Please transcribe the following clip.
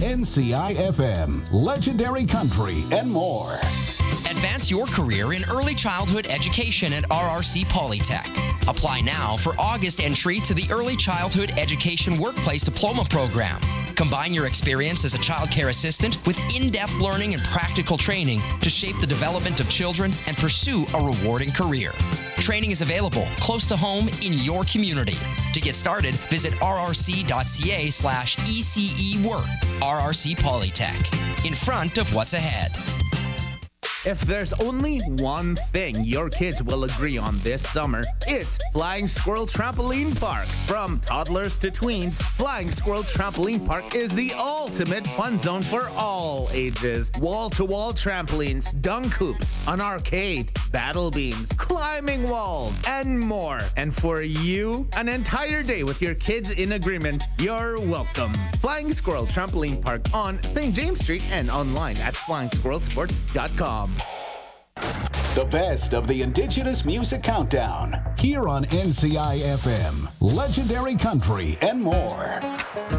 NCI-FM, Legendary Country, and more. Advance your career in early childhood education at RRC Polytech. Apply now for August entry to the Early Childhood Education Workplace Diploma Program. Combine your experience as a child care assistant with in-depth learning and practical training to shape the development of children and pursue a rewarding career. Training is available close to home in your community. To get started, visit rrc.ca/ECE Work. RRC Polytech, in front of what's ahead. If there's only one thing your kids will agree on this summer, it's Flying Squirrel Trampoline Park. From toddlers to tweens, Flying Squirrel Trampoline Park is the ultimate fun zone for all ages. Wall-to-wall trampolines, dunk hoops, an arcade, battle beams, climbing walls, and more. And for you, an entire day with your kids in agreement, you're welcome. Flying Squirrel Trampoline Park on St. James Street and online at flyingsquirrelsports.com. The best of the Indigenous Music Countdown, here on NCI-FM, Legendary Country, and more.